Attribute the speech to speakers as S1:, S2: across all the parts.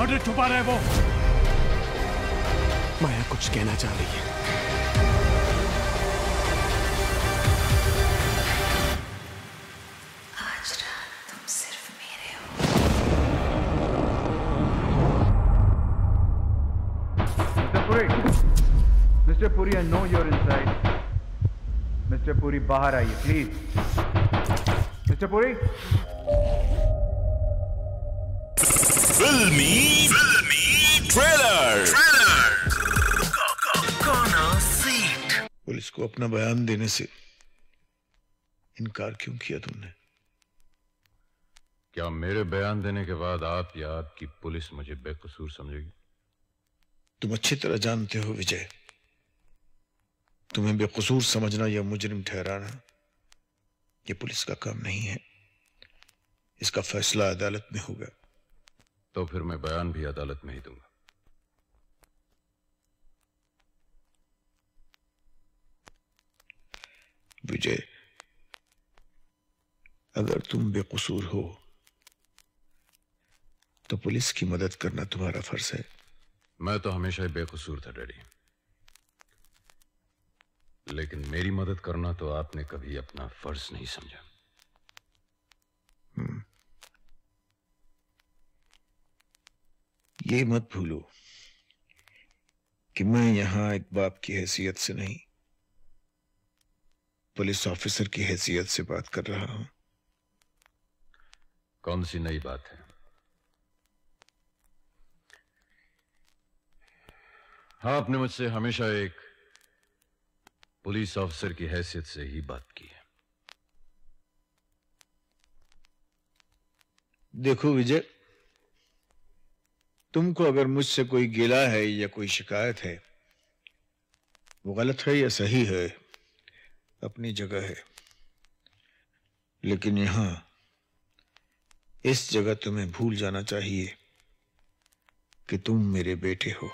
S1: Murder छुपा रहा है वो।
S2: माया कुछ कहना चाह रही है।
S3: आज रात तुम सिर्फ मेरे हो।
S4: Mr. Puri, I know you're inside. Mr. Puri, बाहर आइए प्लीज। Mr. Puri।
S5: फिल्मी ट्रेलर।
S6: पुलिस को अपना बयान देने से इनकार क्यों किया तुमने?
S7: क्या मेरे बयान देने के बाद आप या आपकी पुलिस मुझे बेकसूर समझेगी?
S6: तुम अच्छी तरह जानते हो विजय, तुम्हें बेकसूर समझना या मुजरिम ठहराना ये पुलिस का काम नहीं है। इसका फैसला अदालत में होगा।
S7: तो फिर मैं बयान भी अदालत में ही दूंगा।
S6: विजय, अगर तुम बेकसूर हो तो पुलिस की मदद करना तुम्हारा फर्ज है।
S7: मैं तो हमेशा ही बेकसूर था डैडी, लेकिन मेरी मदद करना तो आपने कभी अपना फर्ज नहीं समझा।
S6: ये मत भूलो कि मैं यहां एक बाप की हैसियत से नहीं, पुलिस ऑफिसर की हैसियत से बात कर रहा हूं।
S7: कौन सी नई बात है? हाँ, आपने मुझसे हमेशा एक पुलिस ऑफिसर की हैसियत से ही बात की है।
S6: देखो विजय, तुमको अगर मुझसे कोई गिला है या कोई शिकायत है, वो गलत है या सही है अपनी जगह है, लेकिन यहां इस जगह तुम्हें भूल जाना चाहिए कि तुम मेरे बेटे हो।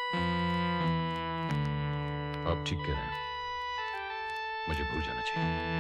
S7: आप ठीक कह रहे हैं, मुझे भूल जाना चाहिए।